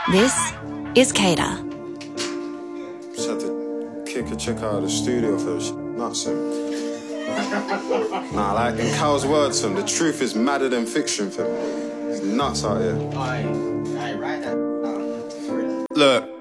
This is Cater. Just had to kick a chick out of the studio for this nuts him. Nah, like in Cal's words, fam, the truth is madder than fiction, fam. It's nuts out here. I write that. Look.